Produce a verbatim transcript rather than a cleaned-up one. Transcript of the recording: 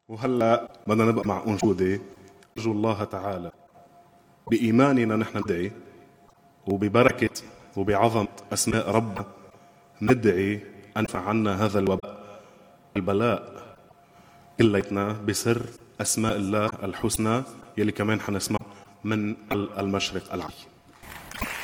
وهلأ بدنا نبقى مع أنشودة. أرجو الله تعالى بإيماننا نحن ندعي، وببركة وبعظمة أسماء ربنا ندعي أن يدفع عنا هذا الوباء البلاء كليتنا بسر أسماء الله الحسنى يلي كمان حنسمع من المشرق العلي.